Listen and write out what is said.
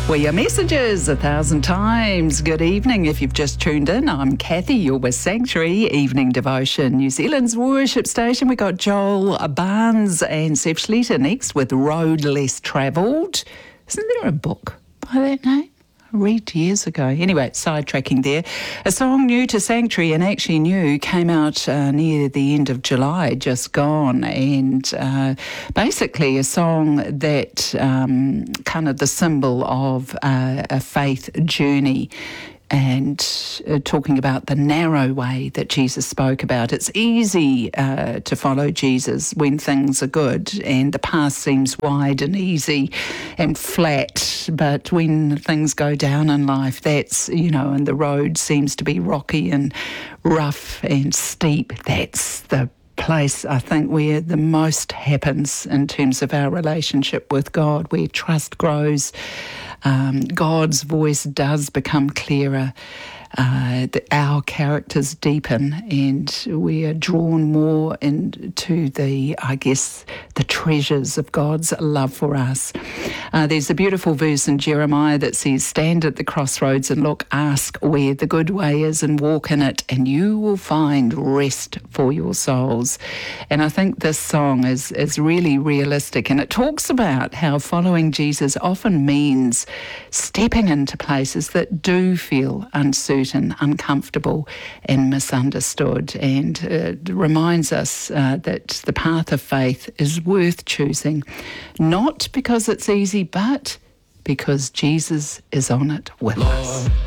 Well, your messages 1,000 times. Good evening. If you've just tuned in, I'm Kathy. You're with Sanctuary Evening Devotion, New Zealand's worship station. We got Joel Barnes and Seth Schleter next with Road Less Travelled. Isn't there a book by that name? I read years ago. Anyway, sidetracking there. A song new to Sanctuary, and actually new, came out near the end of July, just gone, and basically a song that kind of the symbol of a faith journey, and talking about the narrow way that Jesus spoke about. It's easy to follow Jesus when things are good and the path seems wide and easy and flat, but when things go down in life, that's, and the road seems to be rocky and rough and steep, that's the place, I think, where the most happens in terms of our relationship with God, where trust grows, God's voice does become clearer, our characters deepen, and we are drawn more into the treasures of God's love for us. There's a beautiful verse in Jeremiah that says, "Stand at the crossroads and look, ask where the good way is and walk in it, and you will find rest for your souls." And I think this song is really realistic, and it talks about how following Jesus often means stepping into places that do feel uncertain, uncomfortable and misunderstood, and it reminds us that the path of faith is worth choosing, not because it's easy, but because Jesus is on it with us.